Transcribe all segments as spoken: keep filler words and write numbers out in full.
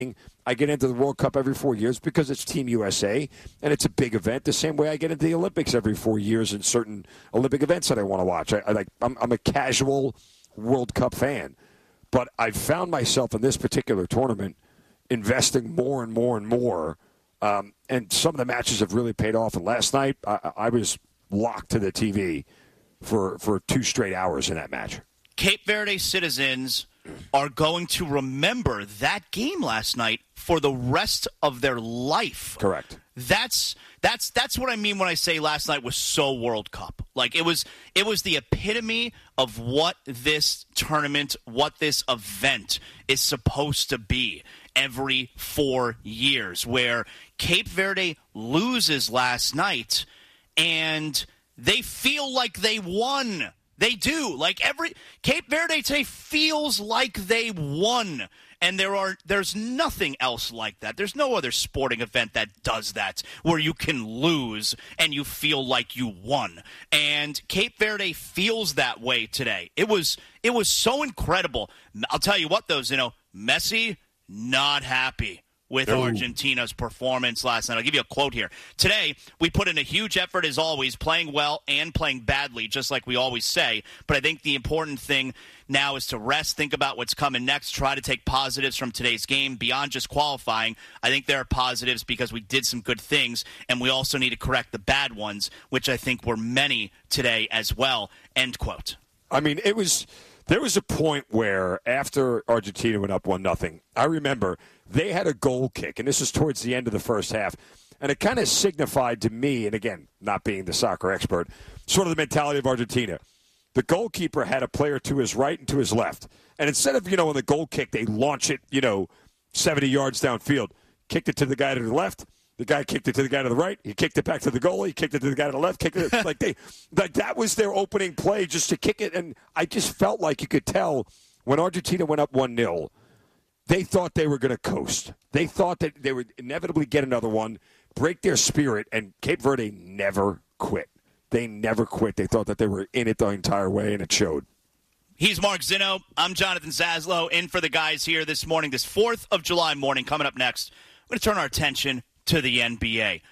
I get into the World Cup every four years because it's Team U S A, and it's a big event, the same way I get into the Olympics every four years in certain Olympic events that I want to watch. I, I like, I'm, I'm a casual World Cup fan. But I've found myself in this particular tournament investing more and more and more, um, and some of the matches have really paid off. And last night, I, I was locked to the T V for, for two straight hours in that match. Cape Verde citizens are going to remember that game last night for the rest of their life. Correct. That's that's that's what I mean when I say last night was so World Cup. Like it was it was the epitome of what this tournament, what this event is supposed to be every four years, where Cape Verde loses last night and they feel like they won. They do. Like every Cape Verde today feels like they won. And there are there's nothing else like that. There's no other sporting event that does that, where you can lose and you feel like you won. And Cape Verde feels that way today. It was it was so incredible. I'll tell you what, though, you know, Messi not happy with Ooh. Argentina's performance last night. I'll give you a quote here. Today, we put in a huge effort as always, playing well and playing badly, just like we always say. But I think the important thing now is to rest, think about what's coming next, try to take positives from today's game beyond just qualifying. I think there are positives because we did some good things, and we also need to correct the bad ones, which I think were many today as well. End quote. I mean, it was there was a point where after Argentina went up one nothing, I remember they had a goal kick, and this was towards the end of the first half, and it kind of signified to me, and again, not being the soccer expert, sort of the mentality of Argentina. The goalkeeper had a player to his right and to his left, and instead of, you know, on the goal kick, they launch it, you know, seventy yards downfield, kicked it to the guy to the left, the guy kicked it to the guy to the right, he kicked it back to the goalie, he kicked it to the guy to the left, kicked it, like they, like that was their opening play, just to kick it, and I just felt like you could tell when Argentina went up one nil, they thought they were going to coast. They thought that they would inevitably get another one, break their spirit, and Cape Verde never quit. They never quit. They thought that they were in it the entire way, and it showed. He's Mark Zinno. I'm Jonathan Zaslow, in for the guys here this morning, this fourth of July morning. Coming up next, we're going to turn our attention to the N B A.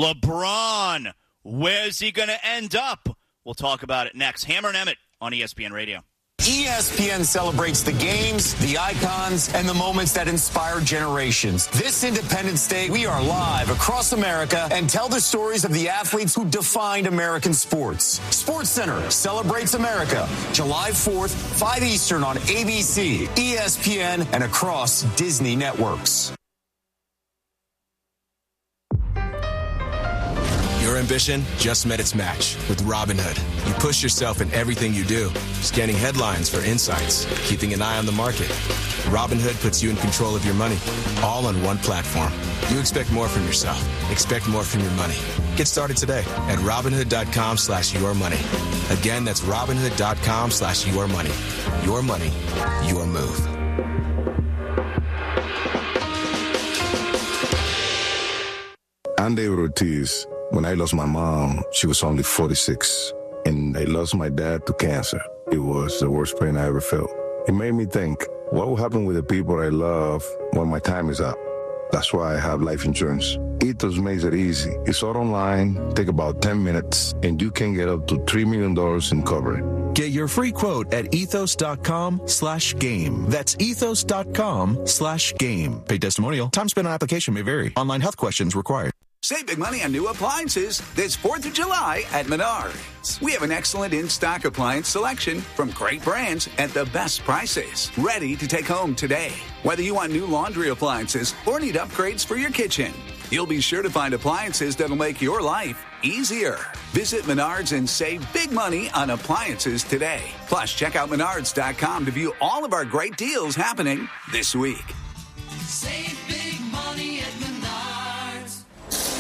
LeBron, where's he going to end up? We'll talk about it next. Hammer and Emmett on E S P N Radio. E S P N celebrates the games, the icons, and the moments that inspire generations. This Independence Day, we are live across America and tell the stories of the athletes who defined American sports. SportsCenter celebrates America, July fourth, five Eastern on A B C, E S P N, and across Disney networks. Your ambition just met its match with Robinhood. You push yourself in everything you do, scanning headlines for insights, keeping an eye on the market. Robinhood puts you in control of your money, all on one platform. You expect more from yourself. Expect more from your money. Get started today at Robinhood.com slash your money. Again, that's Robinhood.com slash your money. Your money, your move. I'm David Ortiz. When I lost my mom, she was only forty-six. And I lost my dad to cancer. It was the worst pain I ever felt. It made me think, what will happen with the people I love when my time is up? That's why I have life insurance. Ethos makes it easy. It's all online, take about ten minutes, and you can get up to three million dollars in coverage. Get your free quote at ethos.com slash game. That's ethos.com slash game. Paid testimonial. Time spent on application may vary. Online health questions required. Save big money on new appliances this fourth of July at Menards. We have an excellent in-stock appliance selection from great brands at the best prices. Ready to take home today. Whether you want new laundry appliances or need upgrades for your kitchen, you'll be sure to find appliances that'll make your life easier. Visit Menards and save big money on appliances today. Plus, check out Menards dot com to view all of our great deals happening this week. Save big money at Menards.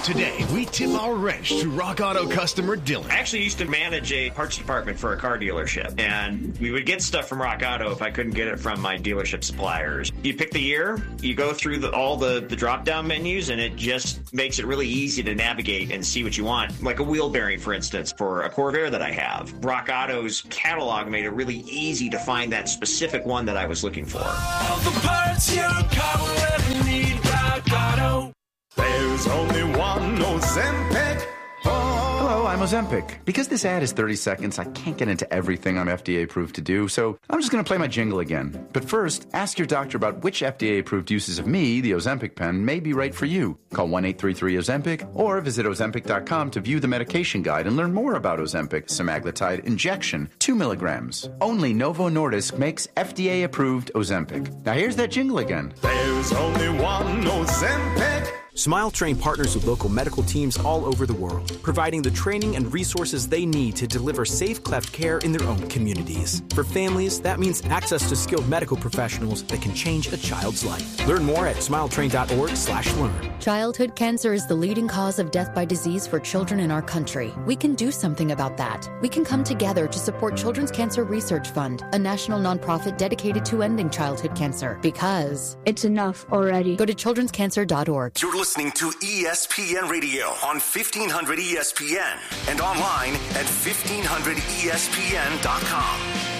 Today, we tip our wrench to Rock Auto customer Dylan. I actually used to manage a parts department for a car dealership, and we would get stuff from Rock Auto if I couldn't get it from my dealership suppliers. You pick the year, you go through the, all the, the drop-down menus, and it just makes it really easy to navigate and see what you want. Like a wheel bearing, for instance, for a Corvair that I have. Rock Auto's catalog made it really easy to find that specific one that I was looking for. All the parts your car will ever need, Rock Auto. There's only one Ozempic. Hello, I'm Ozempic. Because this ad is thirty seconds, I can't get into everything I'm F D A approved to do, so I'm just going to play my jingle again. But first, ask your doctor about which F D A approved uses of me, the Ozempic pen, may be right for you. Call one eight three three Ozempic or visit Ozempic dot com to view the medication guide and learn more about Ozempic semaglutide injection, two milligrams. Only Novo Nordisk makes F D A approved Ozempic. Now here's that jingle again. There's only one Ozempic. SmileTrain partners with local medical teams all over the world, providing the training and resources they need to deliver safe cleft care in their own communities. For families, that means access to skilled medical professionals that can change a child's life. Learn more at smiletrain dot org slash learn. Childhood cancer is the leading cause of death by disease for children in our country. We can do something about that. We can come together to support Children's Cancer Research Fund, a national nonprofit dedicated to ending childhood cancer. Because it's enough already. Go to children's cancer dot org. You're listening to E S P N Radio on fifteen hundred E S P N and online at fifteen hundred E S P N dot com.